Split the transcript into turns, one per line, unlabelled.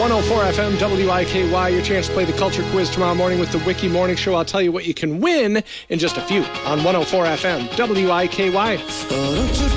104 FM WIKY. Your chance to play the culture quiz tomorrow morning with the Wiki Morning Show. I'll tell you what you can win in just a few on 104 FM WIKY.